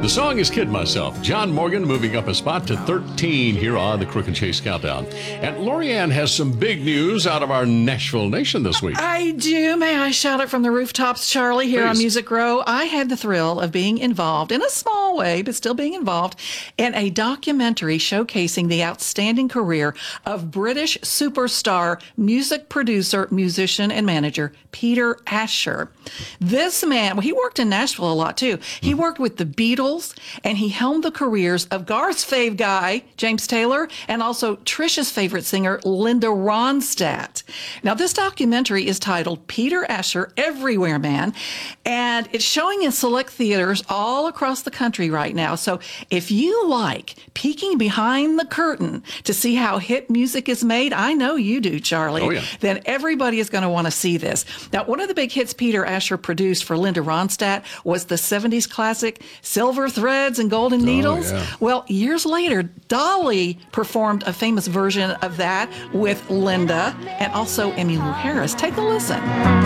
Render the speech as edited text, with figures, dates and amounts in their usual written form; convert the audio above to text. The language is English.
The song is Kid Myself. John Morgan moving up a spot to 13 here on the Crook and Chase Countdown. And Lorianne has some big news out of our Nashville Nation this week. I do. May I shout it from the rooftops, Charlie, here on Music Row? I had the thrill of being involved, in a small way, but still being involved, in a documentary showcasing the outstanding career of British superstar music producer, musician, and manager Peter Asher. This man, well, he worked in Nashville a lot, too. He worked with the Beatles, and he helmed the careers of Garth's fave guy, James Taylor, and also Trisha's favorite singer, Linda Ronstadt. Now, this documentary is titled Peter Asher, Everywhere Man, and it's showing in select theaters all across the country right now. So if you like peeking behind the curtain to see how hit music is made, I know you do, Charlie, then everybody is going to want to see this. Now, one of the big hits Peter Asher produced for Linda Ronstadt was the 70s classic Silver Threads and Golden Needles. Well, years later, Dolly performed a famous version of that with Linda and also Emmylou Harris. Take a listen.